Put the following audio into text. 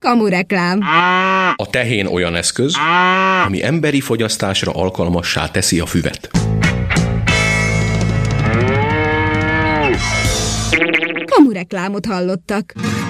Kamureklám. A tehén olyan eszköz, ami emberi fogyasztásra alkalmassá teszi a füvet. Kamureklámot hallottak.